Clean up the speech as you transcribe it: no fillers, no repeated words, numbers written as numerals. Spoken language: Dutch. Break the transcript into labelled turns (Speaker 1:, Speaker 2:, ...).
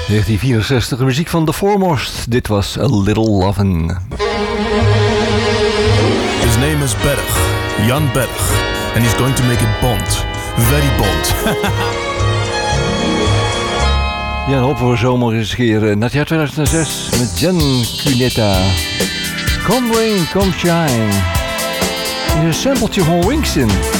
Speaker 1: 1964, de muziek van The Foremost. Dit was A Little Lovin'.
Speaker 2: His name is Berg, Jan Berg, and he's going to make it Bond. Very Bond.
Speaker 1: Ja, dan hopen we zomaar eens een keer naar het jaar 2006 met Jen Cuneta. Come rain, come shine. Een sampletje van Winston.